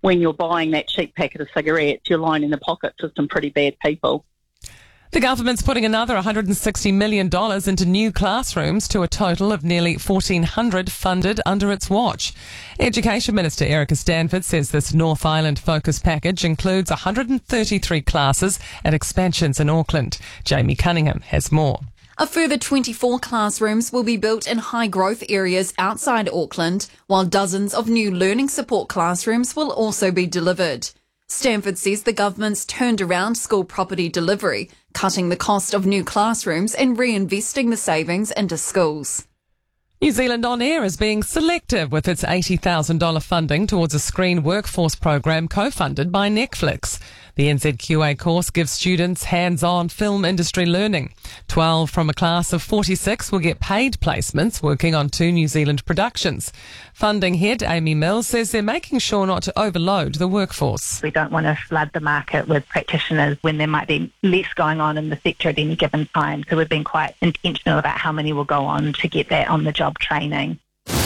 when you're buying that cheap packet of cigarettes, you're lining the pockets of some pretty bad people. The government's putting another $160 million into new classrooms to a total of nearly 1,400 funded under its watch. Education Minister Erica Stanford says this North Island focus package includes 133 classes and expansions in Auckland. Jamie Cunningham has more. A further 24 classrooms will be built in high-growth areas outside Auckland, while dozens of new learning support classrooms will also be delivered. Stanford says the government's turned around school property delivery, cutting the cost of new classrooms and reinvesting the savings into schools. New Zealand On Air is being selective with its $80,000 funding towards a screen workforce program co-funded by Netflix. The NZQA course gives students hands-on film industry learning. 12 from a class of 46 will get paid placements working on 2 New Zealand productions. Funding head Amy Mills says they're making sure not to overload the workforce. We don't want to flood the market with practitioners when there might be less going on in the sector at any given time. So we've been quite intentional about how many will go on to get that on-the-job training.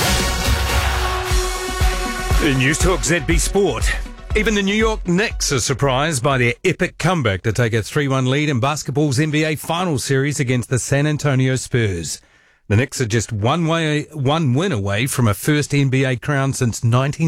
News Talk ZB Sport. Even the New York Knicks are surprised by their epic comeback to take a 3-1 lead in basketball's NBA Finals series against the San Antonio Spurs. The Knicks are just one win away from a first NBA crown since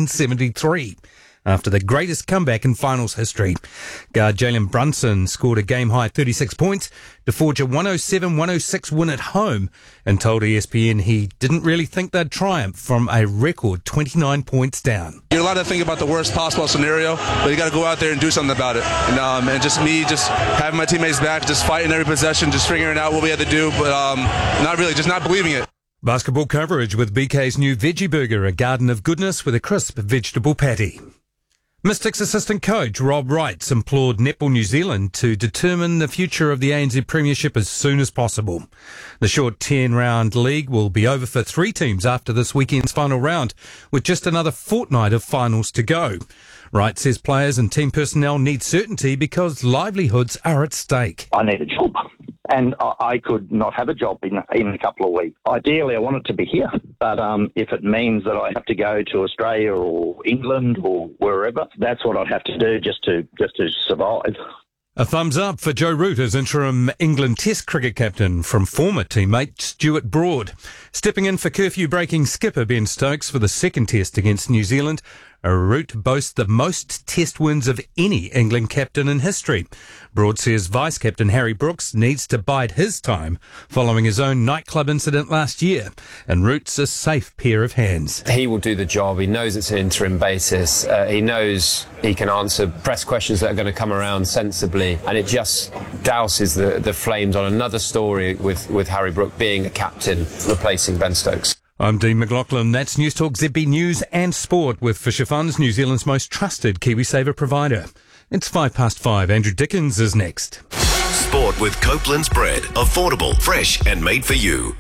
1973. After the greatest comeback in finals history. Guard Jalen Brunson scored a game-high 36 points to forge a 107-106 win at home and told ESPN he didn't really think they'd triumph from a record 29 points down. You're allowed to think about the worst possible scenario, but you got to go out there and do something about it. And just having my teammates back, just fighting every possession, just figuring out what we had to do, but not really, just not believing it. Basketball coverage with BK's new Veggie Burger, a garden of goodness with a crisp vegetable patty. Mystics assistant coach Rob Wrights implored Netball New Zealand to determine the future of the ANZ Premiership as soon as possible. The short 10-round league will be over for 3 teams after this weekend's final round, with just another fortnight of finals to go. Wright says players and team personnel need certainty because livelihoods are at stake. I need a job, and I could not have a job in a couple of weeks. Ideally, I want it to be here, but if it means that I have to go to Australia or England or wherever, that's what I'd have to do just to survive. A thumbs up for Joe Root as interim England Test cricket captain from former teammate Stuart Broad. Stepping in for curfew-breaking skipper Ben Stokes for the second test against New Zealand. Root boasts the most test wins of any England captain in history. Broad says vice-captain Harry Brooks needs to bide his time following his own nightclub incident last year. And Root's a safe pair of hands. He will do the job. He knows it's an interim basis. He knows he can answer press questions that are going to come around sensibly. And it just douses the flames on another story with Harry Brook being a captain, replacing Ben Stokes. I'm Dean McLaughlin. That's News Talk ZB News and Sport with Fisher Funds, New Zealand's most trusted KiwiSaver provider. It's 5:05. Andrew Dickens is next. Sport with Copeland's Bread. Affordable, fresh and made for you.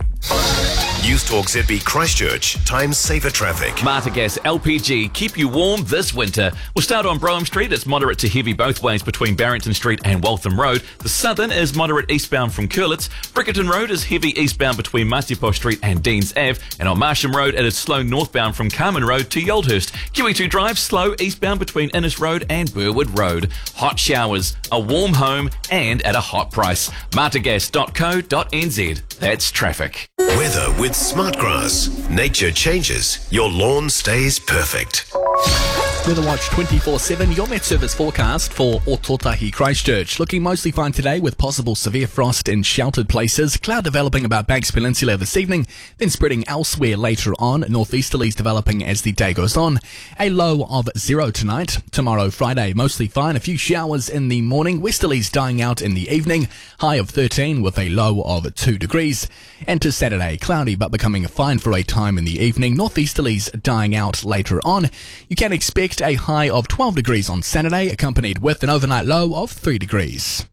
News Talk ZB Christchurch. Time saver traffic. Martagas LPG. Keep you warm this winter. We'll start on Brougham Street. It's moderate to heavy both ways between Barrington Street and Waltham Road. The Southern is moderate eastbound from Curlitz. Brickerton Road is heavy eastbound between Matipo Street and Deans Ave. And on Marsham Road, it is slow northbound from Carmen Road to Yoldhurst. QE2 Drive, slow eastbound between Innes Road and Burwood Road. Hot showers, a warm home and at a hot price. martagas.co.nz. That's traffic. Weather with Smartgrass. Nature changes. Your lawn stays perfect. Weather Watch 24/7, your Met Service forecast for Ōtautahi Christchurch. Looking mostly fine today with possible severe frost in sheltered places. Cloud developing about Banks Peninsula this evening, then spreading elsewhere later on. Northeasterlies developing as the day goes on. A low of 0 tonight. Tomorrow, Friday, mostly fine. A few showers in the morning. Westerlies dying out in the evening. High of 13 with a low of 2 degrees. And to Saturday, cloudy but becoming fine for a time in the evening. Northeasterlies dying out later on. You can expect a high of 12 degrees on Saturday, accompanied with an overnight low of 3 degrees.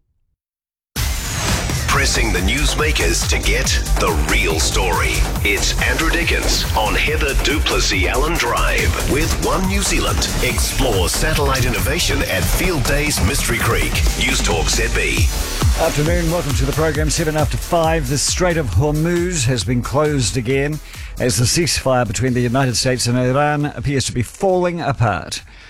Pressing the newsmakers to get the real story. It's Andrew Dickens on Heather Duplessis Allen Drive with One New Zealand. Explore satellite innovation at Field Days Mystery Creek. News Talk ZB. Afternoon, welcome to the program. 7 after 5. The Strait of Hormuz has been closed again as the ceasefire between the United States and Iran appears to be falling apart.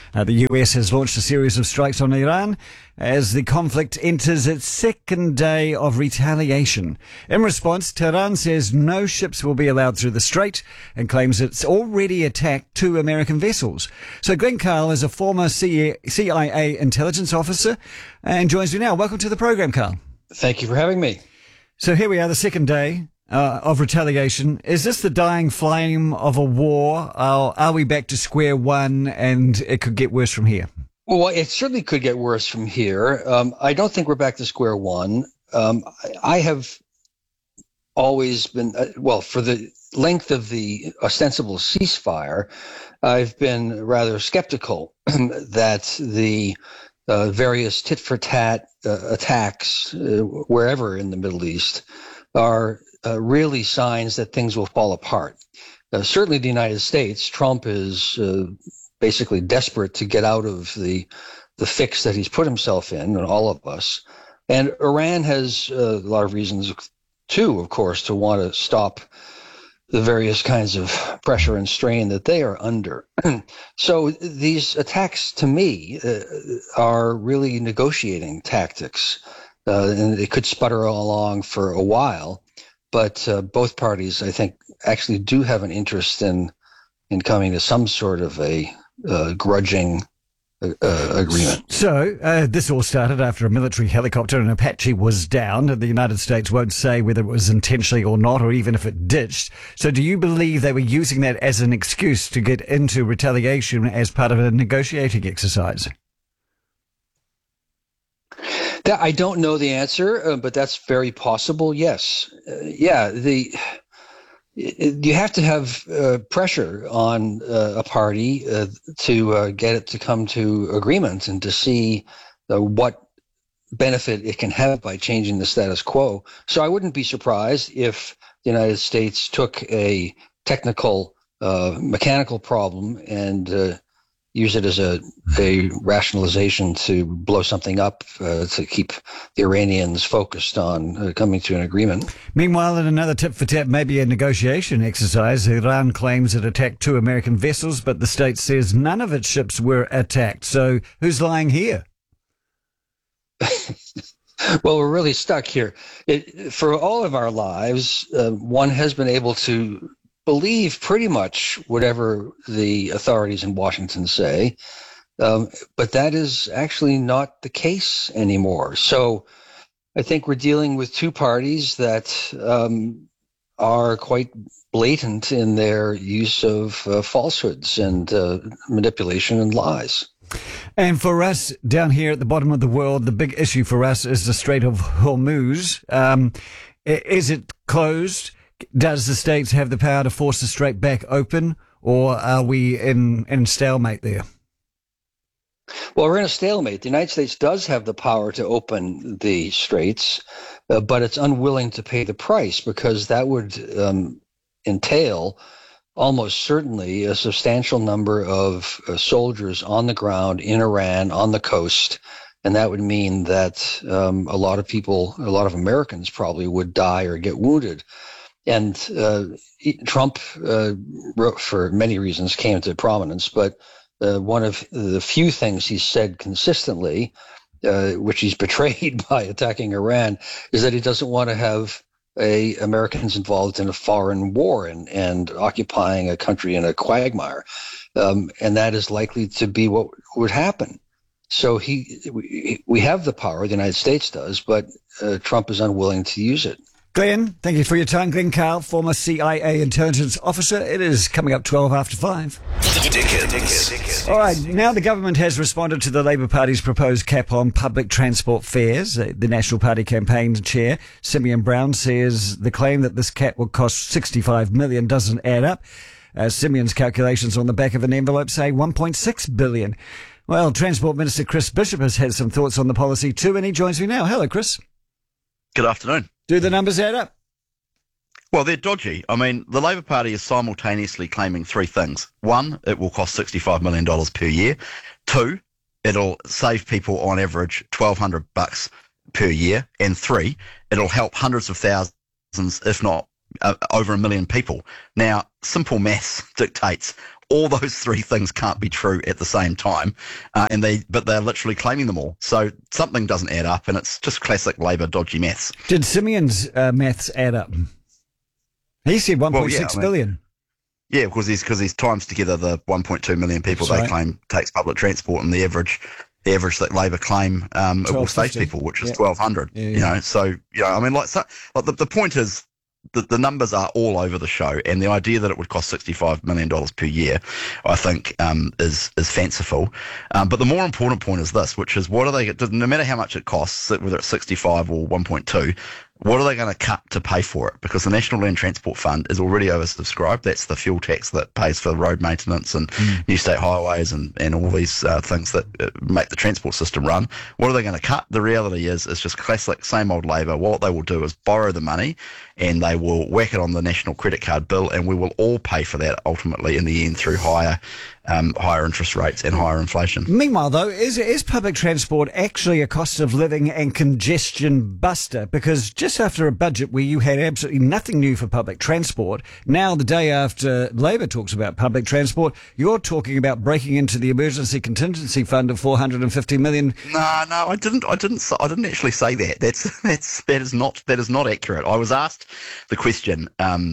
The US has launched a series of strikes on Iran as the conflict enters its second day of retaliation. In response, Tehran says no ships will be allowed through the strait and claims it's already attacked 2 American vessels. So Glenn Carl is a former CIA intelligence officer and joins me now. Welcome to the program, Carl. Thank you for having me. So here we are, the second day of retaliation. Is this the dying flame of a war? Are we back to square one and it could get worse from here? Well, it certainly could get worse from here. I don't think we're back to square one. I have always been, for the length of the ostensible ceasefire, I've been rather skeptical that the various tit-for-tat attacks wherever in the Middle East are really signs that things will fall apart. Certainly the United States, Trump is basically desperate to get out of the fix that he's put himself in, and all of us. And Iran has a lot of reasons, too, of course, to want to stop the various kinds of pressure and strain that they are under. So these attacks, to me, are really negotiating tactics, and it could sputter along for a while. But both parties, I think, actually do have an interest in coming to some sort of a grudging agreement. So this all started after a military helicopter in Apache was downed, and the United States won't say whether it was intentionally or not, or even if it ditched. So do you believe they were using that as an excuse to get into retaliation as part of a negotiating exercise? I don't know the answer, but that's very possible, yes. You have to have pressure on a party to get it to come to agreement and to see what benefit it can have by changing the status quo. So I wouldn't be surprised if the United States took a technical, mechanical problem and use it as a rationalization to blow something up to keep the Iranians focused on coming to an agreement. Meanwhile, in another tit-for-tat, maybe a negotiation exercise, Iran claims it attacked 2 American vessels, but the state says none of its ships were attacked. So who's lying here? Well, we're really stuck here. For all of our lives, one has been able to believe pretty much whatever the authorities in Washington say, but that is actually not the case anymore. So I think we're dealing with 2 parties that are quite blatant in their use of falsehoods and manipulation and lies. And for us down here at the bottom of the world, the big issue for us is the Strait of Hormuz. Is it closed? Does the States have the power to force the strait back open, or are we in stalemate there? Well, we're in a stalemate. The United States does have the power to open the straits, but it's unwilling to pay the price because that would entail almost certainly a substantial number of soldiers on the ground in Iran, on the coast, and that would mean that a lot of Americans probably would die or get wounded. And Trump, for many reasons, came to prominence, but one of the few things he said consistently, which he's betrayed by attacking Iran, is that he doesn't want to have Americans involved in a foreign war and occupying a country in a quagmire. And that is likely to be what would happen. So we have the power, the United States does, but Trump is unwilling to use it. Glenn, thank you for your time. Glenn Carl, former CIA intelligence officer. It is coming up 12 after 5. Dickens. All right, now the government has responded to the Labour Party's proposed cap on public transport fares. The National Party campaign chair, Simeon Brown, says the claim that this cap will cost $65 million doesn't add up. Simeon's calculations on the back of an envelope say $1.6 billion. Well, Transport Minister Chris Bishop has had some thoughts on the policy too, and he joins me now. Hello, Chris. Good afternoon. Do the numbers add up? Well, they're dodgy. I mean, the Labour Party is simultaneously claiming 3 things. 1, it will cost $65 million per year. 2, it'll save people on average $1,200 per year. And 3, it'll help hundreds of thousands, if not over 1 million people. Now, simple maths dictates all those three things can't be true at the same time, but they're literally claiming them all. So something doesn't add up, and it's just classic Labor dodgy maths. Did Simeon's maths add up? He said 1.6 billion. Yeah, because he's times together the 1.2 million people they claim takes public transport, and the average that Labor claim it will save people, which is 1,200. Yeah. You know, so I mean, the point is the numbers are all over the show, and the idea that it would cost $65 million per year, I think, is fanciful. But the more important point is this, which is what are they? No matter how much it costs, whether it's 65 or 1.2. What are they going to cut to pay for it? Because the National Land Transport Fund is already oversubscribed. That's the fuel tax that pays for road maintenance and new state highways and all these things that make the transport system run. What are they going to cut? The reality is it's just classic, same old Labor. What they will do is borrow the money and they will whack it on the national credit card bill, and we will all pay for that ultimately in the end through higher interest rates and higher inflation. Meanwhile, though, is public transport actually a cost of living and congestion buster? Because just after a budget where you had absolutely nothing new for public transport, now the day after Labor talks about public transport, you're talking about breaking into the emergency contingency fund of $450 million. No, I didn't actually say that. That is not accurate. I was asked the question,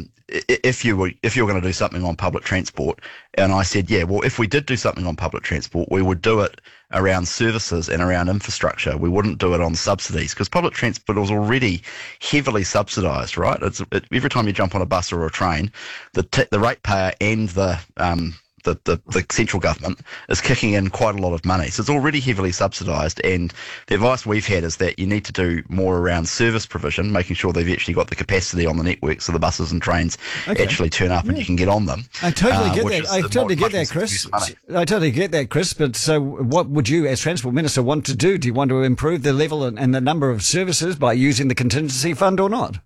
if you're going to do something on public transport, and I said, yeah, well, if we did do something on public transport, we would do it around services and around infrastructure. We wouldn't do it on subsidies, because public transport was already heavily subsidised, right? Every time you jump on a bus or a train, the ratepayer and the central government is kicking in quite a lot of money. So it's already heavily subsidised, and the advice we've had is that you need to do more around service provision, making sure they've actually got the capacity on the network so the buses and trains actually turn up and you can get on them. I totally get that. I totally get that, Chris. But so what would you, as Transport Minister, want to do? Do you want to improve the level and the number of services by using the contingency fund or not?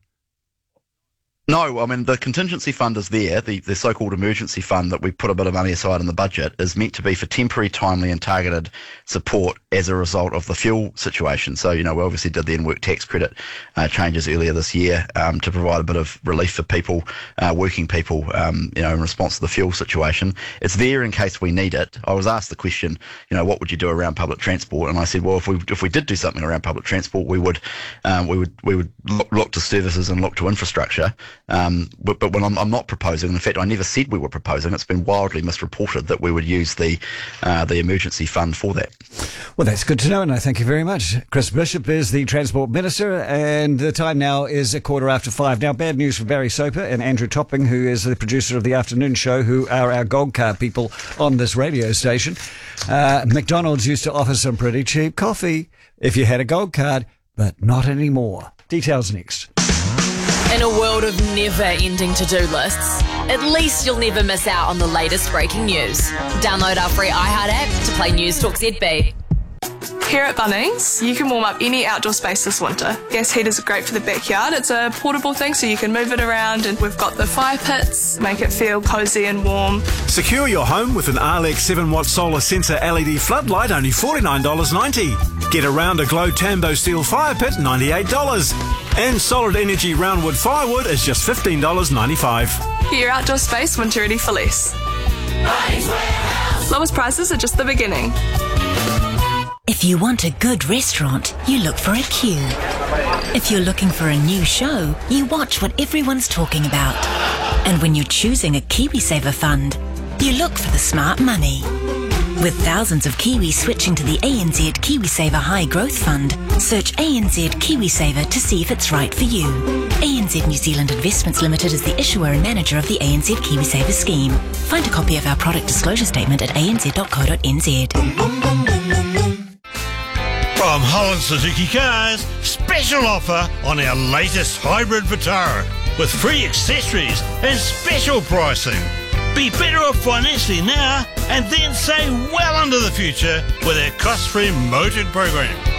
No, I mean, the contingency fund is there. The so-called emergency fund that we put a bit of money aside in the budget is meant to be for temporary, timely and targeted support as a result of the fuel situation. So, we obviously did the in-work tax credit changes earlier this year to provide a bit of relief for people, working people, in response to the fuel situation. It's there in case we need it. I was asked the question, what would you do around public transport? And I said, well, if we did do something around public transport, we would look to services and look to infrastructure. But when I'm not proposing, and in fact I never said we were proposing, it's been wildly misreported that we would use the emergency fund for that. Well, that's good to know, and I thank you very much. Chris Bishop is the Transport Minister, and the time now is 5:15. Now, bad news for Barry Soper and Andrew Topping, who is the producer of the afternoon show, who are our gold card people on this radio station. McDonald's used to offer some pretty cheap coffee if you had a gold card, but not anymore. Details next. In a world of never-ending to-do lists, at least you'll never miss out on the latest breaking news. Download our free iHeart app to play News Talk ZB. Here at Bunnings, you can warm up any outdoor space this winter. Gas heaters are great for the backyard. It's a portable thing so you can move it around, and we've got the fire pits, make it feel cosy and warm. Secure your home with an Arlex 7-watt solar sensor LED floodlight, only $49.90. Get a Rounder Glow Tambo steel fire pit, $98. And solid energy roundwood firewood is just $15.95. Get your outdoor space winter ready for less. Lowest prices are just the beginning. If you want a good restaurant, you look for a queue. If you're looking for a new show, you watch what everyone's talking about. And when you're choosing a KiwiSaver fund, you look for the smart money. With thousands of Kiwis switching to the ANZ KiwiSaver High Growth Fund, search ANZ KiwiSaver to see if it's right for you. ANZ New Zealand Investments Limited is the issuer and manager of the ANZ KiwiSaver scheme. Find a copy of our product disclosure statement at anz.co.nz. From Holland Suzuki Cars, special offer on our latest hybrid Vitara with free accessories and special pricing. Be better off financially now and then save well into the future with our cost-free motored program.